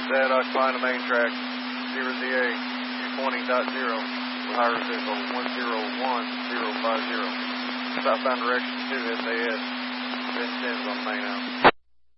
Dad, occupying the main track, 0ZA 220.0, with higher vehicle 101.050. Southbound direction to SAS, 10 on the main out.